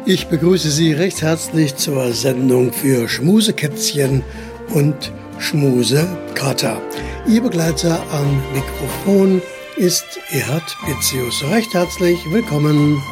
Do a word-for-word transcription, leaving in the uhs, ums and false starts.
Ich begrüße Sie recht herzlich zur Sendung für Schmusekätzchen und Schmusekater. Ihr Begleiter am Mikrofon ist Erhard Bitzius. Recht herzlich willkommen.